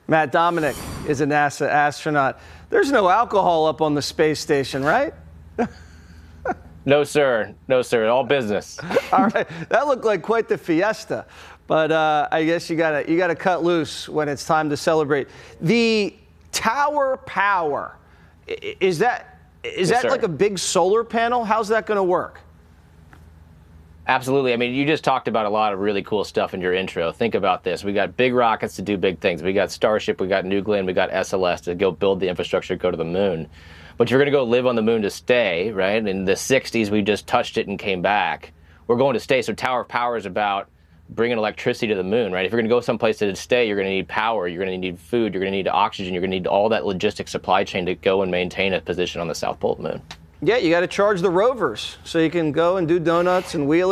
Matt Dominic is a NASA astronaut. There's no alcohol up on the space station, right? No, sir. No, sir. All business. All right. That looked like quite the fiesta. But I guess you gotta cut loose when it's time to celebrate. The Tower Power, is that sir. like a big solar panel? How's that going to work? Absolutely. I mean, you just talked about a lot of really cool stuff in your intro. Think about this. We got big rockets to do big things. We got Starship, we got New Glenn, we got SLS to go build the infrastructure to go to the moon. But you're going to go live on the moon to stay, right? In the 60s, we just touched it and came back. We're going to stay. So Tower of Power is about bringing electricity to the moon, right? If you're going to go someplace to stay, you're going to need power, you're going to need food, you're going to need oxygen, you're going to need all that logistic supply chain to go and maintain a position on the South Pole of the moon. Yeah, you got to charge the rovers so you can go and do donuts and wheelies.